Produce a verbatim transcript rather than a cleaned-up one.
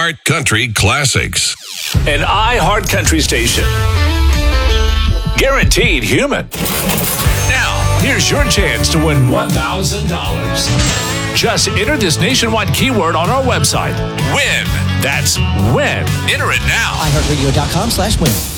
iHeart Country Classics. An iHeart Country station. Guaranteed human. Now, here's your chance to win one thousand dollars. Just enter this nationwide keyword on our website. Win. That's win. Enter it now. iHeartRadio.com slash win.